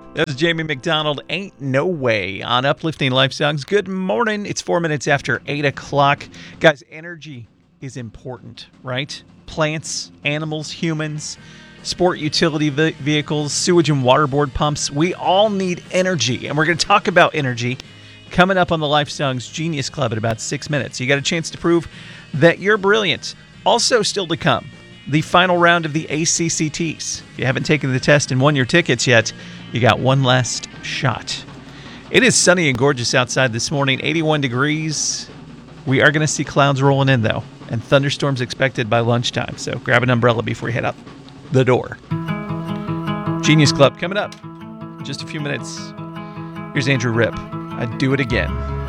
That was Jamie McDonald, Ain't No Way, on Uplifting Life Songs. Good morning. It's 4 minutes after 8 o'clock. Guys, energy is important, right? Plants, animals, humans, sport utility vehicles, sewage and water board pumps. We all need energy, and we're going to talk about energy coming up on the Life Songs Genius Club in about 6 minutes. You got a chance to prove that you're brilliant. Also still to come, the final round of the ACCTs. If you haven't taken the test and won your tickets yet, you got one last shot. It is sunny and gorgeous outside this morning, 81 degrees. We are going to see clouds rolling in, though, and thunderstorms expected by lunchtime. So grab an umbrella before you head out the door. Genius Club coming up in just a few minutes. Here's Andrew Ripp. I'd do it again.